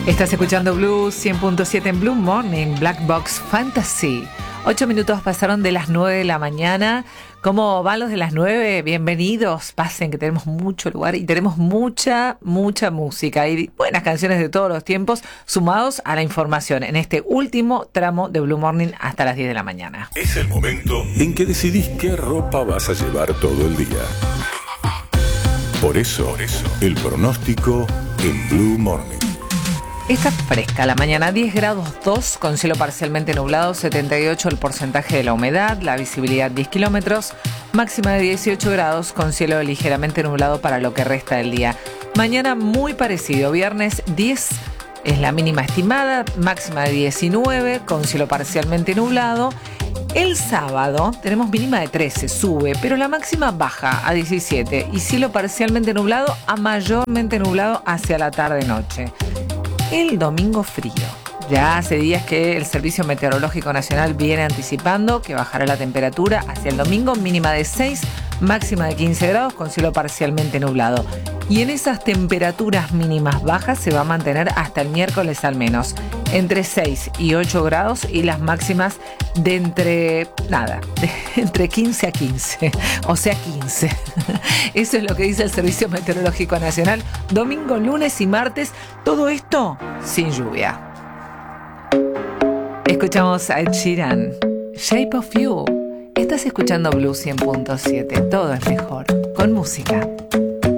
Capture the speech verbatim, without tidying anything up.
Estás escuchando Blue cien punto siete en Blue Morning, Black Box Fantasy. Ocho minutos pasaron de las nueve de la mañana. ¿Cómo van los de las nueve? Bienvenidos, pasen que tenemos mucho lugar y tenemos mucha, mucha música y buenas canciones de todos los tiempos sumados a la información en este último tramo de Blue Morning hasta las diez de la mañana. Es el momento en que decidís qué ropa vas a llevar todo el día. Por eso, Por eso el pronóstico en Blue Morning. Está fresca la mañana, diez grados dos, con cielo parcialmente nublado, setenta y ocho el porcentaje de la humedad, la visibilidad diez kilómetros, máxima de dieciocho grados, con cielo ligeramente nublado para lo que resta del día. Mañana muy parecido, viernes diez es la mínima estimada, máxima de diecinueve, con cielo parcialmente nublado. El sábado tenemos mínima de trece, sube, pero la máxima baja a diecisiete y cielo parcialmente nublado a mayormente nublado hacia la tarde-noche. El domingo frío. Ya hace días que el Servicio Meteorológico Nacional viene anticipando que bajará la temperatura hacia el domingo, mínima de seis, máxima de quince grados con cielo parcialmente nublado. Y en esas temperaturas mínimas bajas se va a mantener hasta el miércoles al menos, entre seis y ocho grados y las máximas de entre, nada, de entre quince a quince, o sea quince. Eso es lo que dice el Servicio Meteorológico Nacional. Domingo, lunes y martes, todo esto sin lluvia. Escuchamos a Ed Sheeran, Shape of You. Estás escuchando Blue cien punto siete, todo es mejor, con música.